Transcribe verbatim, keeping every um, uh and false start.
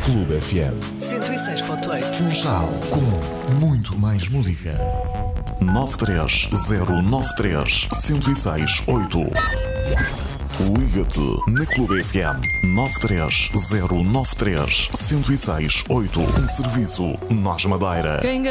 Clube F M. cento e seis ponto oito. Funchal, com muito mais música. nove três zero nove três, um zero seis oito. Liga-te na Clube F M nove três zero nove três, um zero seis oito. Um serviço Nós Madeira.